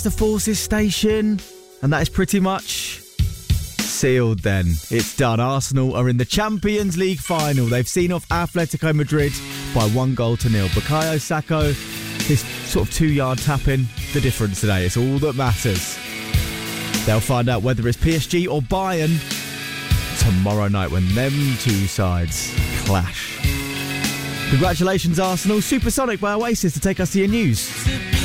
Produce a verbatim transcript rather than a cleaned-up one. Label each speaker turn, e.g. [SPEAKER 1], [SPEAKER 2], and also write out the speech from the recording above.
[SPEAKER 1] the Forces station, and that is pretty much sealed then. It's done. Arsenal are in the Champions League final. They've seen off Atletico Madrid by one goal to nil. Bukayo Saka, this sort of two-yard tapping, the difference today. It's all that matters. They'll find out whether it's P S G or Bayern tomorrow night when them two sides clash. Congratulations, Arsenal. Supersonic by Oasis to take us to your news.